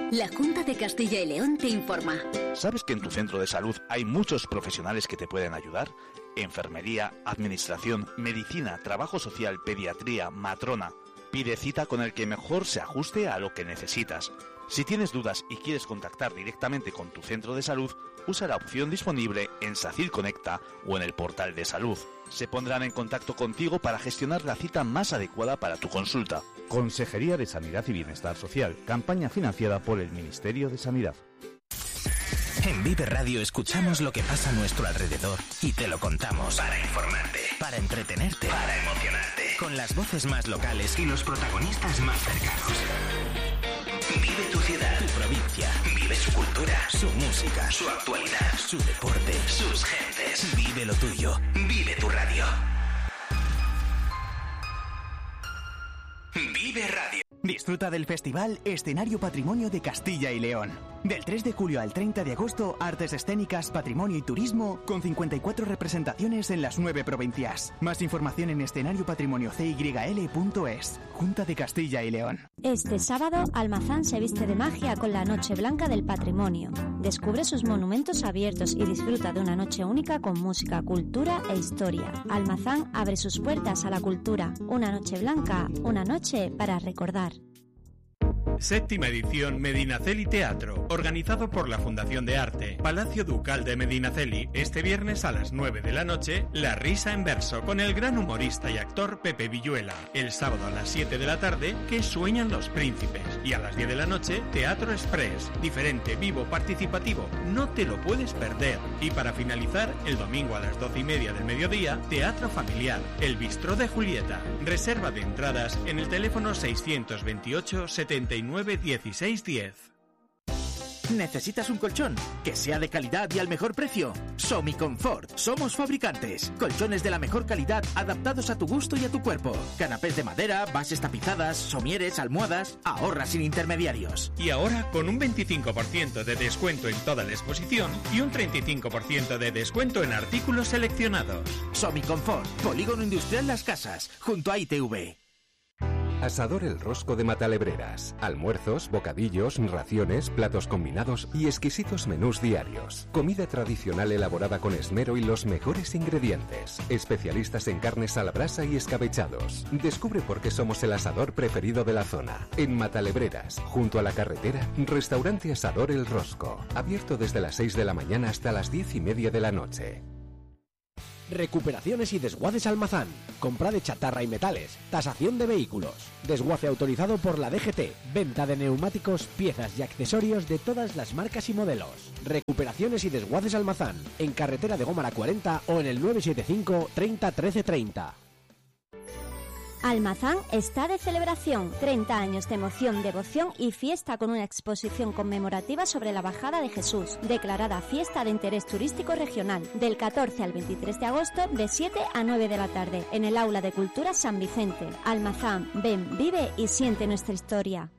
La Junta de Castilla y León te informa. ¿Sabes que en tu centro de salud hay muchos profesionales que te pueden ayudar? Enfermería, administración, medicina, trabajo social, pediatría, matrona. Pide cita con el que mejor se ajuste a lo que necesitas. Si tienes dudas y quieres contactar directamente con tu centro de salud, usa la opción disponible en SACIL Conecta o en el portal de salud. Se pondrán en contacto contigo para gestionar la cita más adecuada para tu consulta. Consejería de Sanidad y Bienestar Social, campaña financiada por el Ministerio de Sanidad. En Vive Radio escuchamos lo que pasa a nuestro alrededor y te lo contamos para informarte, para entretenerte, para emocionarte, con las voces más locales y los protagonistas más cercanos. Vive tu ciudad, tu provincia, vive su cultura, su música, su actualidad, su deporte, sus gentes. Vive lo tuyo, vive tu radio. Vive Radio. Disfruta del festival Escenario Patrimonio de Castilla y León. Del 3 de julio al 30 de agosto, artes escénicas, patrimonio y turismo, con 54 representaciones en las 9 provincias. Más información en escenariopatrimoniocyl.es. Junta de Castilla y León. Este sábado, Almazán se viste de magia con la Noche Blanca del Patrimonio. Descubre sus monumentos abiertos y disfruta de una noche única con música, cultura e historia. Almazán abre sus puertas a la cultura. Una noche blanca, una noche para recordar. Séptima edición Medinaceli Teatro, organizado por la Fundación de Arte, Palacio Ducal de Medinaceli. Este viernes a las 9 de la noche, La Risa en Verso, con el gran humorista y actor Pepe Villuela. El sábado a las 7 de la tarde, ¿Qué sueñan los príncipes? Y a las 10 de la noche, Teatro Express, diferente, vivo, participativo. No te lo puedes perder. Y para finalizar, el domingo a las 12:30 del mediodía, Teatro Familiar, El Bistró de Julieta. Reserva de entradas en el teléfono 628 79 16 10. ¿Necesitas un colchón que sea de calidad y al mejor precio? Somiconfort. Somos fabricantes. Colchones de la mejor calidad adaptados a tu gusto y a tu cuerpo. Canapés de madera, bases tapizadas, somieres, almohadas. Ahorra sin intermediarios. Y ahora con un 25% de descuento en toda la exposición y un 35% de descuento en artículos seleccionados. Somiconfort. Polígono Industrial Las Casas, junto a ITV. Asador El Rosco de Matalebreras. Almuerzos, bocadillos, raciones, platos combinados y exquisitos menús diarios. Comida tradicional elaborada con esmero y los mejores ingredientes. Especialistas en carnes a la brasa y escabechados. Descubre por qué somos el asador preferido de la zona. En Matalebreras, junto a la carretera, restaurante Asador El Rosco. Abierto desde las 6 de la mañana hasta las 10:30 de la noche. Recuperaciones y desguaces Almazán. Compra de chatarra y metales. Tasación de vehículos. Desguace autorizado por la DGT. Venta de neumáticos, piezas y accesorios de todas las marcas y modelos. Recuperaciones y desguaces Almazán. En carretera de Gómara 40 o en el 975 30 13 30. Almazán está de celebración, 30 años de emoción, devoción y fiesta con una exposición conmemorativa sobre la bajada de Jesús, declarada fiesta de interés turístico regional, del 14 al 23 de agosto de 7 a 9 de la tarde, en el Aula de Cultura San Vicente. Almazán, ven, vive y siente nuestra historia.